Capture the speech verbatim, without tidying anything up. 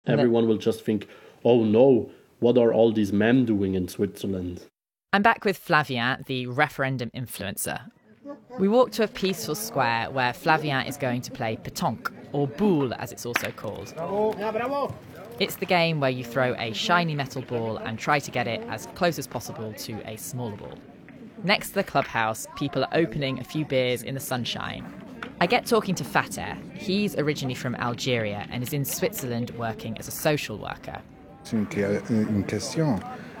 Everyone will just think, oh no, what are all these men doing in Switzerland? I'm back with Flavien, the referendum influencer. We walk to a peaceful square where Flavien is going to play pétanque, or boule as it's also called. It's the game where you throw a shiny metal ball and try to get it as close as possible to a smaller ball. Next to the clubhouse, people are opening a few beers in the sunshine. I get talking to Fater. He's originally from Algeria and is in Switzerland working as a social worker. C'est une question.